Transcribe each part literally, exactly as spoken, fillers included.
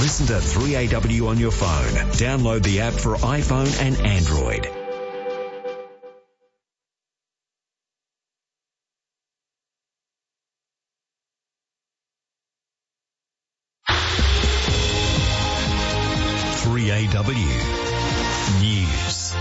Listen to three A W on your phone. Download the app for iPhone and Android. three A W News.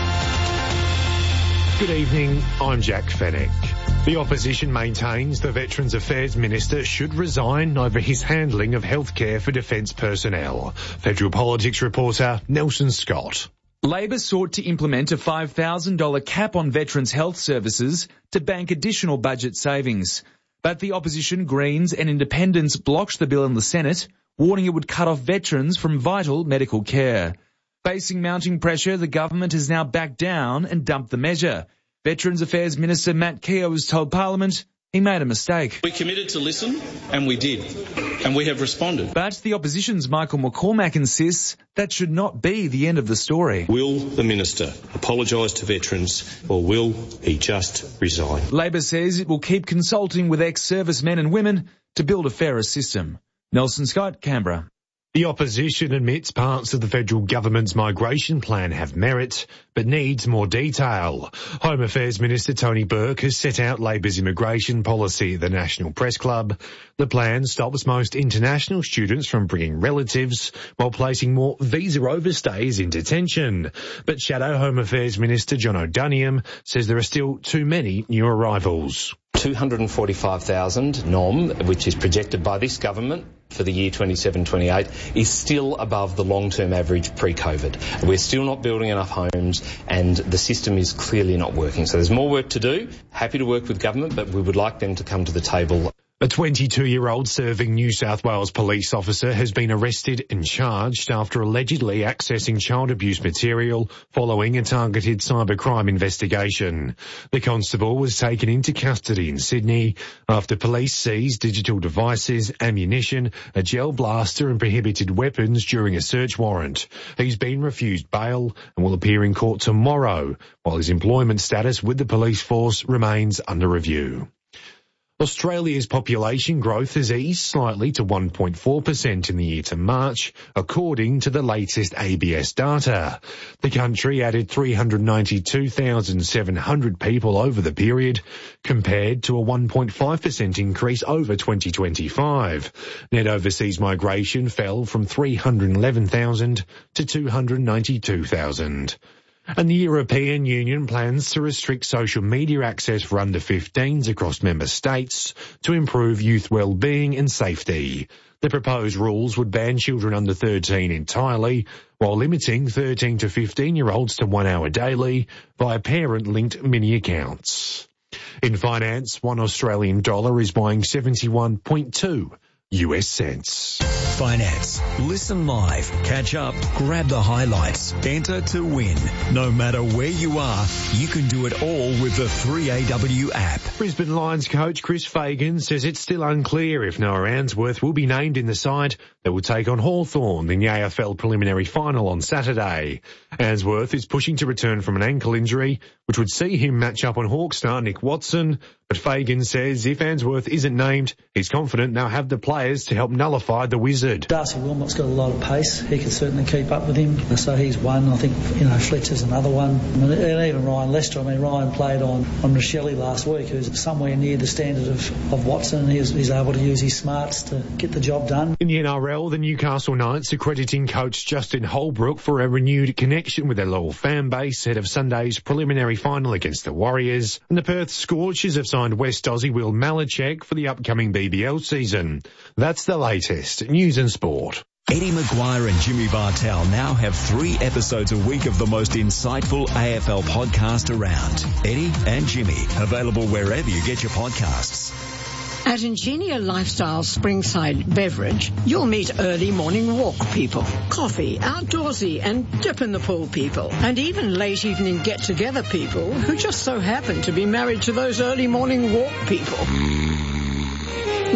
Good evening, I'm Jack Fennick. The opposition maintains the Veterans Affairs Minister should resign over his handling of healthcare for defence personnel. Federal Politics reporter Nelson Scott. Labor sought to implement a five thousand dollars cap on veterans' health services to bank additional budget savings. But the opposition, Greens and Independents blocked the bill in the Senate, warning it would cut off veterans from vital medical care. Facing mounting pressure, the government has now backed down and dumped the measure. Veterans Affairs Minister Matt Keogh has told Parliament he made a mistake. We committed to listen, and we did, and we have responded. But the opposition's Michael McCormack insists that should not be the end of the story. Will the Minister apologise to veterans, or will he just resign? Labor says it will keep consulting with ex-servicemen and women to build a fairer system. Nelson Scott, Canberra. The opposition admits parts of the federal government's migration plan have merit, but needs more detail. Home Affairs Minister Tony Burke has set out Labor's immigration policy at the National Press Club. The plan stops most international students from bringing relatives while placing more visa overstays in detention. But Shadow Home Affairs Minister John O'Doniam says there are still too many new arrivals. two hundred forty-five thousand norm, which is projected by this government for the year twenty-seven twenty-eight, is still above the long-term average pre-COVID. We're still not building enough homes and the system is clearly not working. So there's more work to do. Happy to work with government, but we would like them to come to the table. A twenty-two-year-old serving New South Wales police officer has been arrested and charged after allegedly accessing child abuse material following a targeted cybercrime investigation. The constable was taken into custody in Sydney after police seized digital devices, ammunition, a gel blaster and prohibited weapons during a search warrant. He's been refused bail and will appear in court tomorrow, while his employment status with the police force remains under review. Australia's population growth has eased slightly to one point four percent in the year to March, according to the latest A B S data. The country added three hundred ninety-two thousand seven hundred people over the period, compared to a one point five percent increase over twenty twenty-five. Net overseas migration fell from three hundred eleven thousand to two hundred ninety-two thousand. And the European Union plans to restrict social media access for under fifteens across member states to improve youth well-being and safety. The proposed rules would ban children under thirteen entirely, while limiting thirteen to fifteen-year-olds to one hour daily via parent-linked mini-accounts. In finance, one Australian dollar is buying seventy-one point two U S cents. Finance. Listen live, catch up, grab the highlights, enter to win. No matter where you are, you can do it all with the three A W app. Brisbane Lions coach Chris Fagan says it's still unclear if Noah Answorth will be named in the side that will take on Hawthorn in the A F L preliminary final on Saturday. Answorth is pushing to return from an ankle injury, which would see him match up on Hawk star Nick Watson. But Fagan says if Answorth isn't named, he's confident they'll have the players to help nullify the wizard. Darcy Wilmot's got a lot of pace. He can certainly keep up with him. So he's one. I think, you know, Fletcher's another one. And even Ryan Lester. I mean, Ryan played on, on Rochelle last week, who's somewhere near the standard of, of Watson. He's, he's able to use his smarts to get the job done. In the N R L, the Newcastle Knights are crediting coach Justin Holbrook for a renewed connection with their loyal fan base ahead of Sunday's preliminary final against the Warriors. And the Perth Scorchers have signed West Aussie Will Malachek for the upcoming B B L season. That's the latest news and sport. Eddie Maguire and Jimmy Bartell now have three episodes a week of the most insightful A F L podcast around. Eddie and Jimmy, available wherever you get your podcasts. At Ingenia Lifestyle Springside Beverage, you'll meet early morning walk people, coffee, outdoorsy and dip in the pool people, and even late evening get-together people who just so happen to be married to those early morning walk people.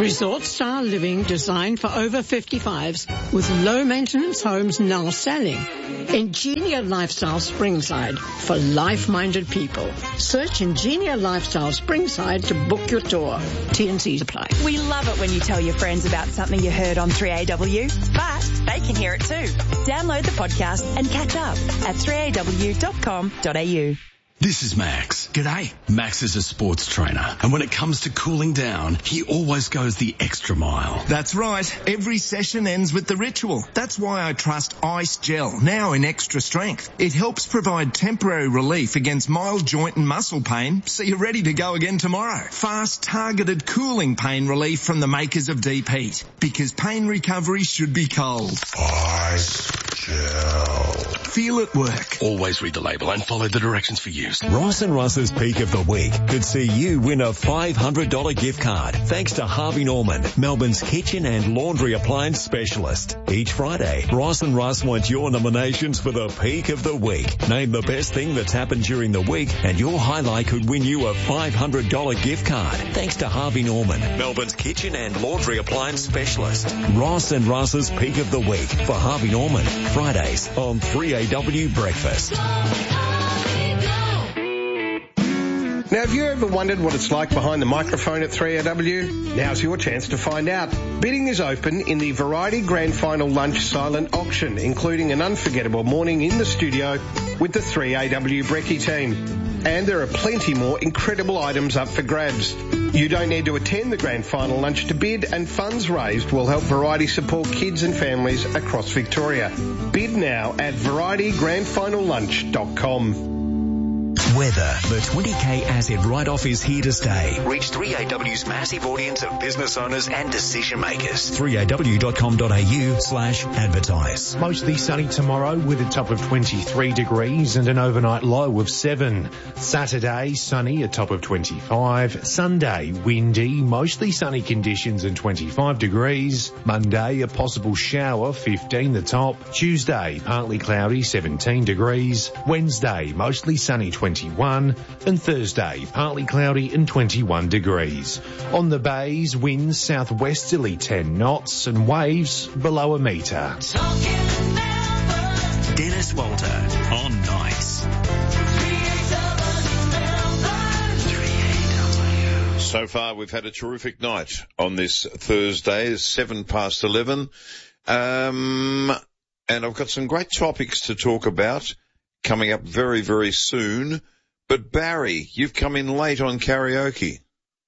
Resort-style living designed for over fifty-fives with low-maintenance homes now selling. Ingenia Lifestyle Springside for life-minded people. Search Ingenia Lifestyle Springside to book your tour. T and C's apply. We love it when you tell your friends about something you heard on three A W, but they can hear it too. Download the podcast and catch up at three a w dot com dot a u. This is Max. G'day. Max is a sports trainer, and when it comes to cooling down, he always goes the extra mile. That's right. Every session ends with the ritual. That's why I trust Ice Gel, now in extra strength. It helps provide temporary relief against mild joint and muscle pain, so you're ready to go again tomorrow. Fast, targeted cooling pain relief from the makers of Deep Heat, because pain recovery should be cold. Ice Gel. Feel it work. Always read the label and follow the directions for use. Ross and Russ's Peak of the Week could see you win a five hundred dollars gift card thanks to Harvey Norman, Melbourne's kitchen and laundry appliance specialist. Each Friday, Ross and Russ want your nominations for the Peak of the Week. Name the best thing that's happened during the week and your highlight could win you a five hundred dollars gift card thanks to Harvey Norman, Melbourne's kitchen and laundry appliance specialist. Ross and Russ's Peak of the Week for Harvey Norman, Fridays on three A W Breakfast. Now, have you ever wondered what it's like behind the microphone at three A W? Now's your chance to find out. Bidding is open in the Variety Grand Final Lunch Silent Auction, including an unforgettable morning in the studio with the three A W Brekkie team. And there are plenty more incredible items up for grabs. You don't need to attend the Grand Final Lunch to bid, and funds raised will help Variety support kids and families across Victoria. Bid now at variety grand final lunch dot com. Weather. The twenty K asset write-off is here to stay. Reach three A W's massive audience of business owners and decision makers. three a w dot com dot a u slash advertise. Mostly sunny tomorrow with a top of twenty-three degrees and an overnight low of seven. Saturday, sunny, a top of twenty-five. Sunday, windy, mostly sunny conditions and twenty-five degrees. Monday, a possible shower, fifteen the top. Tuesday, partly cloudy, seventeen degrees. Wednesday, mostly sunny, twenty-one. And Thursday, partly cloudy and twenty-one degrees. On the bays, winds southwesterly ten knots and waves below a metre. Dennis Walter on Nice. So far, we've had a terrific night on this Thursday, seven past eleven. Um, and I've got some great topics to talk about coming up very, very soon. But Barry, you've come in late on karaoke.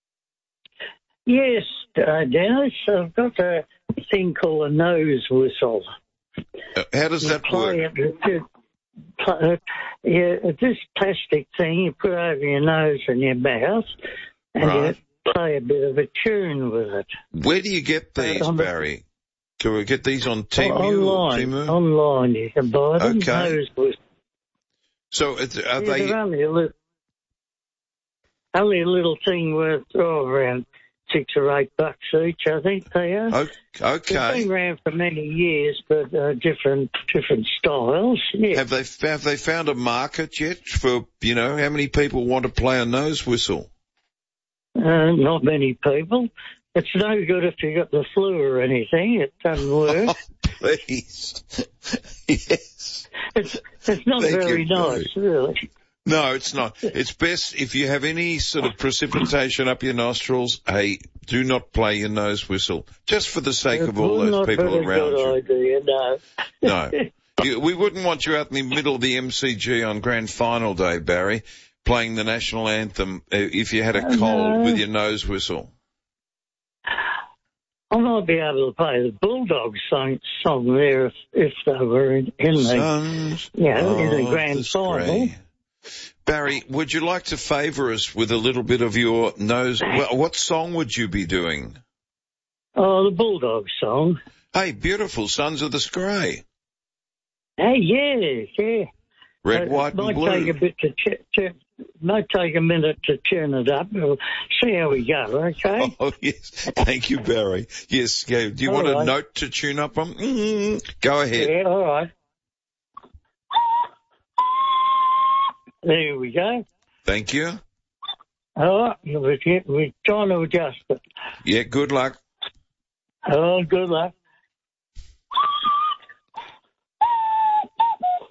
Yes, uh, Dennis, I've got a thing called a nose whistle. Uh, how does that work? It, it, it, yeah, this plastic thing you put over your nose and your mouth, and right. You play a bit of a tune with it. Where do you get these, uh, Barry? Can we get these on Timu? Online, or online you can buy them. Okay. Nose whistle. So are yeah, they... They're only a, little, only a little thing worth oh, around six or eight bucks each, I think they are. Okay. They've been around for many years, but uh, different different styles. Yeah. Have they have they found a market yet for, you know, how many people want to play a nose whistle? Uh, not many people. It's no good if you got the flu or anything. It doesn't work. Oh, please. Yes. It's, it's not Thank very you, nice, Barry. really. No, it's not. It's best if you have any sort of precipitation up your nostrils, hey, do not play your nose whistle. Just for the sake It of all would those not people be a around good you. idea, no. No. You, we wouldn't want you out in the middle of the M C G on Grand Final Day, Barry, playing the national anthem uh, if you had a cold no. with your nose whistle. I might be able to play the Bulldogs song, song there if, if they were in, in the, Sons you know, in the of grand the final. Grey. Barry, would you like to favour us with a little bit of your nose? Well, what song would you be doing? Oh, the Bulldogs song. Hey, beautiful, Sons of the Scray. Hey, yeah, yeah. Red, uh, white, and might blue. Take a bit to ch- ch- might take a minute to tune it up. We'll see how we go, okay? Oh, yes. Thank you, Barry. Yes, yeah. Do you all want right. a note to tune up on? Mm-hmm. Go ahead. Yeah, all right. There we go. Thank you. All right, we're, we're trying to adjust it. Yeah, good luck. Oh, good luck.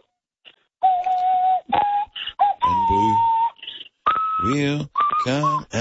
And blue will come